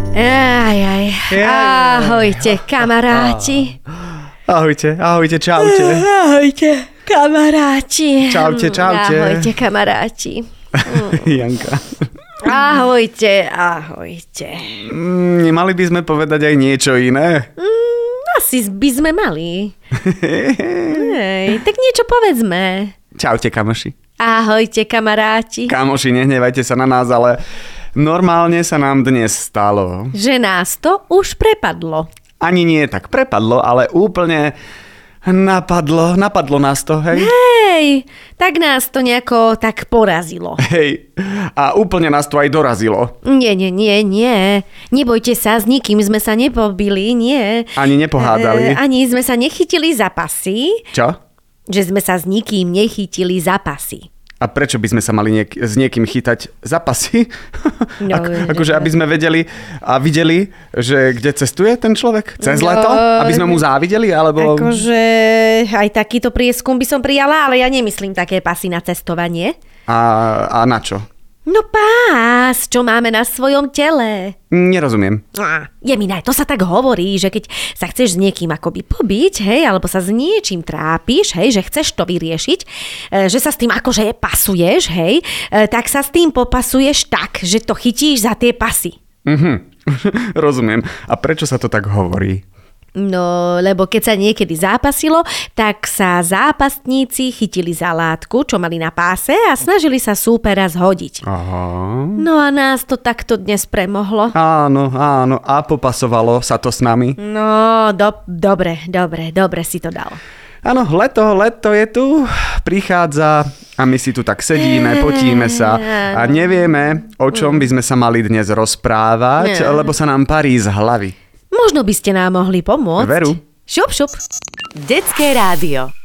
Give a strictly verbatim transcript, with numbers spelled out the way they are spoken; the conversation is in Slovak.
Aj, aj. Ahojte, kamaráti. Ahojte, ahojte, čaute. Ahojte, kamaráti. Čaute, čaute. Ahojte, kamaráti. Janka. Ahojte, ahojte. Mm, nemali by sme povedať aj niečo iné? Mm, asi by sme mali. Hej, tak niečo povedzme. Čaute, kamoši. Ahojte, kamaráti. Kamoši, nehnevajte sa na nás, ale normálne sa nám dnes stalo. Že nás to už prepadlo. Ani nie tak prepadlo, ale úplne napadlo, napadlo nás to, hej? Hej, tak nás to nejako tak porazilo. Hej, a úplne nás to aj dorazilo. Nie, nie, nie, nie. Nebojte sa, s nikým sme sa nepobili, nie. Ani nepohádali. E, ani sme sa nechytili za pasy. Čo? Že sme sa s nikým nechytili za pasy. A prečo by sme sa mali niek- s niekým chytať za pasy? No, Ak- akože aby sme vedeli a videli, že kde cestuje ten človek? Cez no, leto? Aby sme mu závideli? Alebo... Akože aj takýto prieskum by som prijala, ale ja nemyslím také pasy na cestovanie. A, a na čo? No pás, čo máme na svojom tele. Nerozumiem. Á, Jemina, to sa tak hovorí, že keď sa chceš s niekým akoby pobiť, hej, alebo sa s niečím trápiš, hej, že chceš to vyriešiť, e, že sa s tým akože pasuješ, hej, e, tak sa s tým popasuješ tak, že to chytíš za tie pasy. Mhm, rozumiem. A prečo sa to tak hovorí? No, lebo keď sa niekedy zápasilo, tak sa zápasníci chytili za látku, čo mali na páse a snažili sa súpera zhodiť. Aha. No a nás to takto dnes premohlo. Áno, áno. A popasovalo sa to s nami? No, do, dobre, dobre, dobre si to dal. Áno, leto, leto je tu, prichádza a my si tu tak sedíme, potíme sa a nevieme, o čom by sme sa mali dnes rozprávať, lebo sa nám parí z hlavy. Možno by ste nám mohli pomôcť. Veru. Šup, šup. Detské rádio.